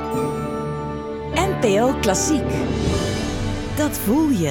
NPO Klassiek. Dat voel je.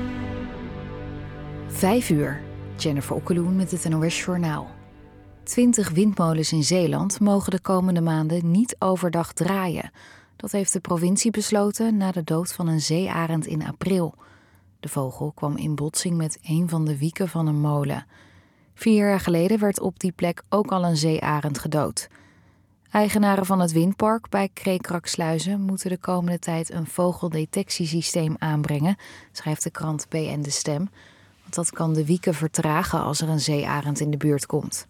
5:00. Jennifer Okkeloen met het NOS Journaal. 20 windmolens in Zeeland mogen de komende maanden niet overdag draaien. Dat heeft de provincie besloten na de dood van een zeearend in april. De vogel kwam in botsing met een van de wieken van een molen. 4 jaar geleden werd op die plek ook al een zeearend gedood. Eigenaren van het windpark bij Kreekraksluizen moeten de komende tijd een vogeldetectiesysteem aanbrengen, schrijft de krant BN De Stem. Want dat kan de wieken vertragen als er een zeearend in de buurt komt.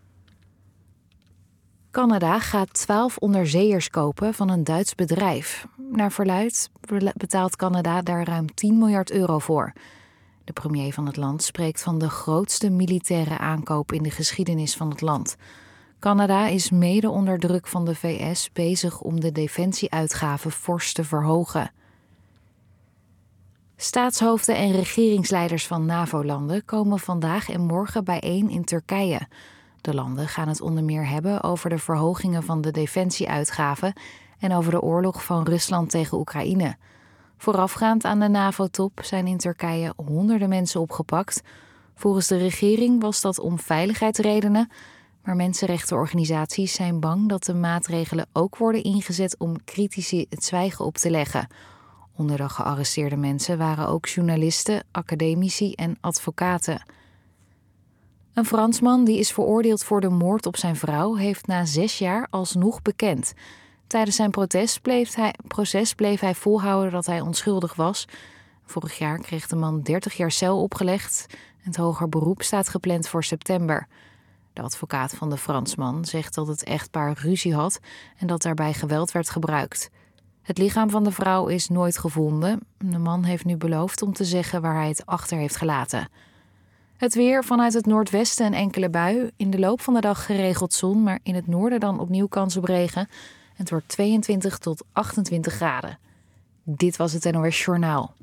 Canada gaat 12 onderzeeërs kopen van een Duits bedrijf. Naar verluidt betaalt Canada daar ruim 10 miljard euro voor. De premier van het land spreekt van de grootste militaire aankoop in de geschiedenis van het land. Canada is mede onder druk van de VS bezig om de defensieuitgaven fors te verhogen. Staatshoofden en regeringsleiders van NAVO-landen komen vandaag en morgen bijeen in Turkije. De landen gaan het onder meer hebben over de verhogingen van de defensieuitgaven en over de oorlog van Rusland tegen Oekraïne. Voorafgaand aan de NAVO-top zijn in Turkije honderden mensen opgepakt. Volgens de regering was dat om veiligheidsredenen, maar mensenrechtenorganisaties zijn bang dat de maatregelen ook worden ingezet om critici het zwijgen op te leggen. Onder de gearresteerde mensen waren ook journalisten, academici en advocaten. Een Fransman die is veroordeeld voor de moord op zijn vrouw heeft na 6 jaar alsnog bekend. Tijdens zijn proces bleef hij volhouden dat hij onschuldig was. Vorig jaar kreeg de man 30 jaar cel opgelegd. Het hoger beroep staat gepland voor september. De advocaat van de Fransman zegt dat het echtpaar ruzie had en dat daarbij geweld werd gebruikt. Het lichaam van de vrouw is nooit gevonden. De man heeft nu beloofd om te zeggen waar hij het achter heeft gelaten. Het weer: vanuit het noordwesten een enkele bui. In de loop van de dag geregeld zon, maar in het noorden dan opnieuw kans op regen. Het wordt 22 tot 28 graden. Dit was het NOS Journaal.